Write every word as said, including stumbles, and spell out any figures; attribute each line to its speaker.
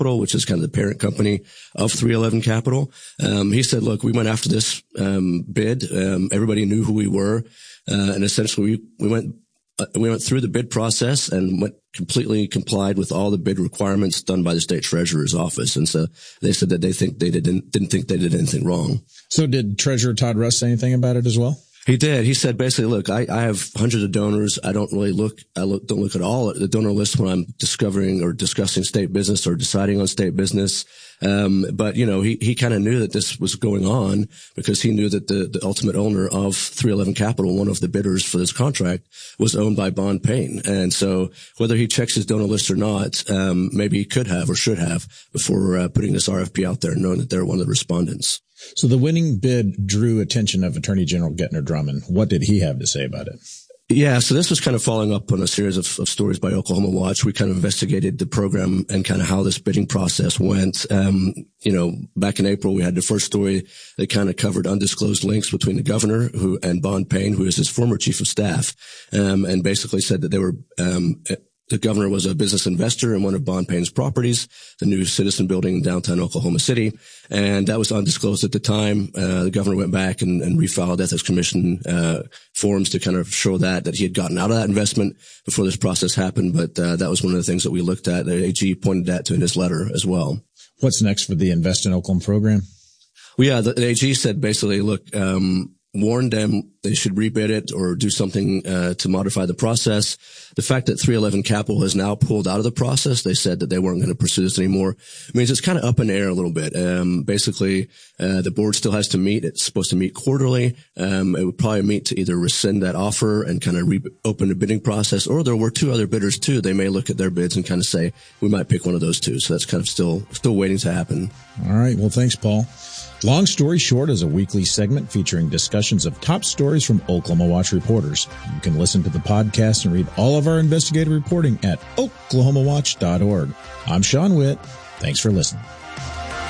Speaker 1: Capital, which is kind of the parent company of three eleven Capital. Um, he said, look, we went after this, um, bid. Um, everybody knew who we were. Uh, and essentially we, we went, uh, we went through the bid process and went completely complied with all the bid requirements done by the state treasurer's office. And so they said that they think they didn't, didn't think they did anything wrong.
Speaker 2: So did Treasurer Todd Russ say anything about it as well?
Speaker 1: He did. He said basically, look, I, I have hundreds of donors. I don't really look, I look, don't look at all at the donor list when I'm discovering or discussing state business or deciding on state business. Um, but you know, he, he kind of knew that this was going on because he knew that the, the ultimate owner of three eleven Capital, one of the bidders for this contract, was owned by Bond Payne. And so whether he checks his donor list or not, um, maybe he could have or should have before uh, putting this R F P out there, knowing that they're one of the respondents.
Speaker 2: So the winning bid drew attention of Attorney General Gettner Drummond. What did he have to say about it?
Speaker 1: Yeah, so this was kind of following up on a series of, of stories by Oklahoma Watch. We kind of investigated the program and kind of how this bidding process went. Um, you know, back in April, we had the first story that kind of covered undisclosed links between the governor who and Bond Payne, who is his former chief of staff, um, and basically said that they were um, the governor was a business investor in one of Bond Payne's properties, the new Citizen Building in downtown Oklahoma City. And that was undisclosed at the time. Uh, the governor went back and, and refiled Ethics Commission, uh, forms to kind of show that, that he had gotten out of that investment before this process happened. But, uh, that was one of the things that we looked at. The A G pointed that to in his letter as well.
Speaker 2: What's next for the Invest in Oklahoma program?
Speaker 1: Well, yeah, the, the A G said basically, look, um, warned them they should rebid it or do something uh, to modify the process. The fact that three eleven Capital has now pulled out of the process, they said that they weren't going to pursue this anymore, means it's kind of up in the air a little bit. Um, basically, uh, the board still has to meet. It's supposed to meet quarterly. Um, it would probably meet to either rescind that offer and kind of reopen the bidding process, or there were two other bidders too. They may look at their bids and kind of say, we might pick one of those two. So that's kind of still, still waiting to happen.
Speaker 2: All right. Well, thanks, Paul. Long Story Short is a weekly segment featuring discussions of top stories from Oklahoma Watch reporters. You can listen to the podcast and read all of our investigative reporting at oklahoma watch dot org. I'm Sean Witt. Thanks for listening.